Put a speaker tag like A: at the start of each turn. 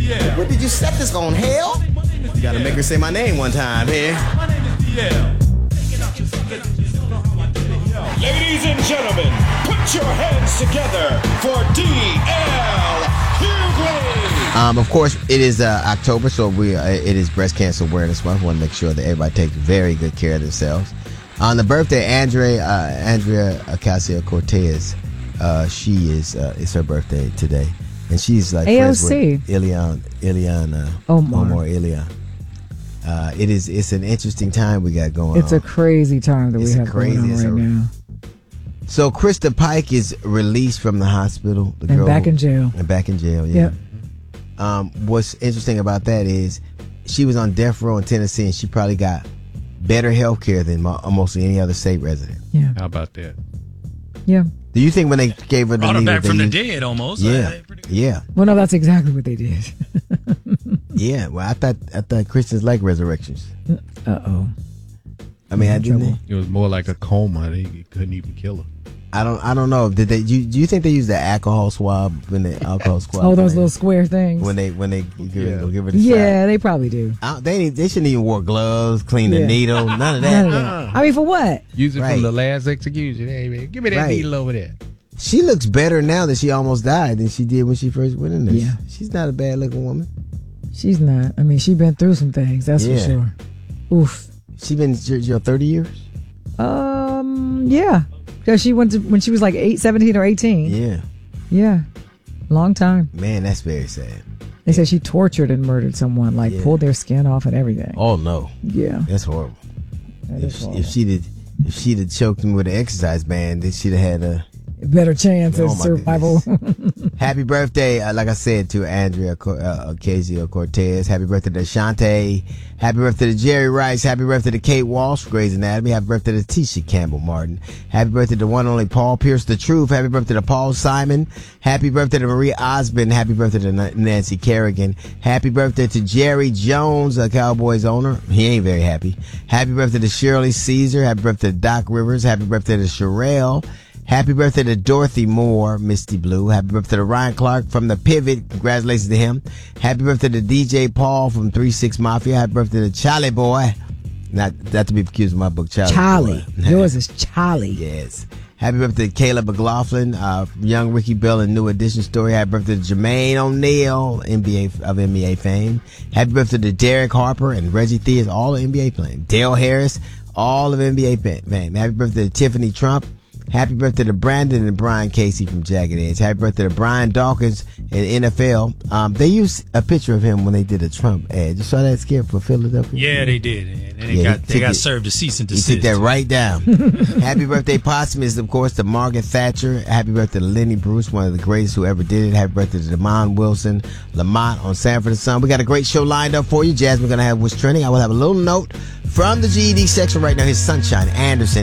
A: What did you set this on, hell? You gotta make her say my name one time here.
B: Ladies and gentlemen, put your hands together for D.L. Hughley.
A: Of course, it is October, so it is Breast Cancer Awareness Month. We want to make sure that everybody takes very good care of themselves. On the birthday, Andrea Ocasio-Cortez, it's her birthday today, and she's like friends with Ileana Omar. It's an interesting time we got going on.
C: It's a crazy time that we have going on right now.
A: So Krista Pike is released from the hospital.
C: Back in jail.
A: And back in jail, yeah. What's interesting about that is she was on death row in Tennessee, and she probably got better health care than almost any other state resident.
C: Yeah.
D: How about that?
C: Yeah.
A: Do you think when they gave her the
E: brought her
A: needle,
E: back from the dead almost?
A: Yeah. Yeah.
C: Well, no, that's exactly what they did.
A: Yeah. Well, I thought Christians like resurrections.
C: Uh-oh.
A: I mean, I didn't.
D: It was more like a coma. They couldn't even kill her.
A: I don't know. Did they? Do you think they used the alcohol swab when they alcohol swab?
C: Oh, those little square things.
A: When they give her the shot.
C: Yeah, they probably do.
A: They shouldn't even wear gloves, clean the needle, none of that.
C: I mean, for what?
D: Use it from the last execution. Hey man, give me that needle over there.
A: She looks better now that she almost died than she did when she first went in there.
C: Yeah,
A: she's not a bad looking woman.
C: She's not. I mean, she's been through some things. That's for sure. Oof.
A: She been 30 years.
C: Yeah. Because she went to when she was like 17 or 18.
A: Yeah.
C: Yeah. Long time.
A: Man, that's very sad.
C: They said she tortured and murdered someone, pulled their skin off and everything.
A: Oh no.
C: Yeah.
A: That's horrible. If she'd have choked him with an exercise band, then she'd have had a
C: better chance of survival.
A: Happy birthday, like I said, to Andrea Ocasio-Cortez. Happy birthday to Shantae. Happy birthday to Jerry Rice. Happy birthday to Kate Walsh, Grey's Anatomy. Happy birthday to Tisha Campbell Martin. Happy birthday to one and only Paul Pierce, The Truth. Happy birthday to Paul Simon. Happy birthday to Maria Osmond. Happy birthday to Nancy Kerrigan. Happy birthday to Jerry Jones, a Cowboys owner. He ain't very happy. Happy birthday to Shirley Caesar. Happy birthday to Doc Rivers. Happy birthday to Sherelle. Happy birthday to Dorothy Moore, Misty Blue. Happy birthday to Ryan Clark from The Pivot. Congratulations to him. Happy birthday to DJ Paul from 3-6 Mafia. Happy birthday to Charlie Boy. Not to be confused with my book, Charlie.
C: Yours is Charlie.
A: Yes. Happy birthday to Caleb McLaughlin, young Ricky Bell in New Edition Story. Happy birthday to Jermaine O'Neal, NBA fame. Happy birthday to Derek Harper and Reggie Theus, all of NBA fame. Dale Harris, all of NBA fame. Happy birthday to Tiffany Trump. Happy birthday to Brandon and Brian Casey from Jagged Edge. Happy birthday to Brian Dawkins in NFL. They used a picture of him when they did a Trump ad. You saw that skit for Philadelphia?
E: Yeah, they did. And they got served a cease and desist.
A: He took that right down. Happy birthday posthumous, of course, to Margaret Thatcher. Happy birthday to Lenny Bruce, one of the greatest who ever did it. Happy birthday to Damon Wilson, Lamont on Sanford and Son. We got a great show lined up for you. Jasmine's going to have What's Trending. I will have a little note from the GED section right now. Here's Sunshine Anderson.